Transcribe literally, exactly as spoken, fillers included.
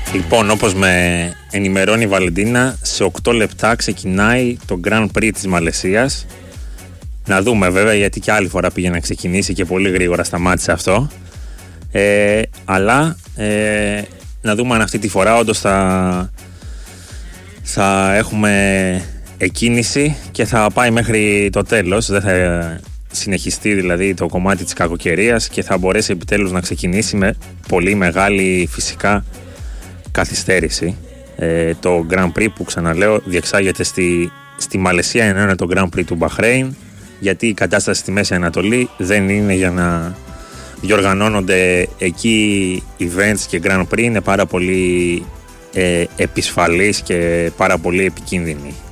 Λοιπόν, όπως με ενημερώνει η Βαλεντίνα, σε οκτώ λεπτά ξεκινάει το Grand Prix της Μαλαισίας. Να δούμε βέβαια, γιατί και άλλη φορά πήγε να ξεκινήσει και πολύ γρήγορα σταμάτησε αυτό. Ε, αλλά ε, να δούμε αν αυτή τη φορά όντως θα, θα έχουμε εκκίνηση και θα πάει μέχρι το τέλος. Δεν θα συνεχιστεί δηλαδή το κομμάτι της κακοκαιρίας και θα μπορέσει επιτέλους να ξεκινήσει με πολύ μεγάλη φυσικά καθυστέρηση. Ε, το Grand Prix που, ξαναλέω, διεξάγεται στη, στη Μαλαισία, ενώ είναι το Grand Prix του Μπαχρέιν, γιατί η κατάσταση στη Μέση Ανατολή δεν είναι για να διοργανώνονται εκεί events και Grand Prix, είναι πάρα πολύ ε, επισφαλής και πάρα πολύ επικίνδυνη